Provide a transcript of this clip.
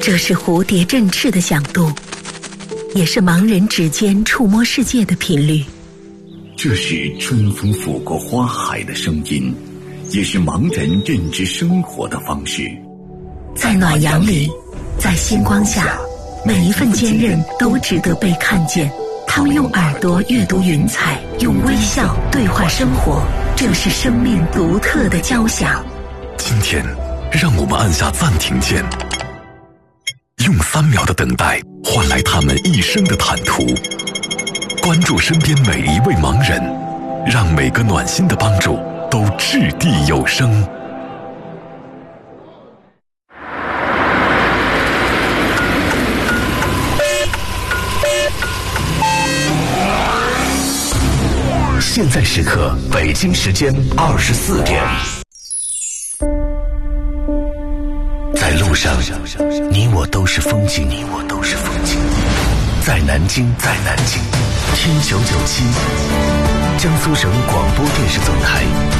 这是蝴蝶振翅的响动，也是盲人指尖触摸世界的频率。 这是春风拂过花海的声音，也是盲人认知生活的方式。 在暖阳里，在星光下，每一份坚韧都值得被看见。他们用耳朵阅读云彩，用微笑对话生活，这是生命独特的交响。 今天，让我们按下暂停键，用3秒的等待换来他们一生的坦途。关注身边每一位盲人，让每个暖心的帮助都掷地有声。现在时刻，北京时间24点。在路上，你我都是风景，在南京，T997，江苏省广播电视总台。